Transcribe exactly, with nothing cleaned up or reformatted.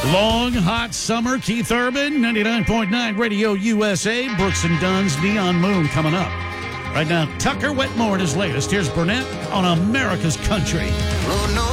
Long, hot summer. Keith Urban, ninety-nine point nine Radio U S A. Brooks and Dunn's Neon Moon coming up. Right now, Tucker Wetmore and his latest. Here's Burnett on America's Country. Oh, no.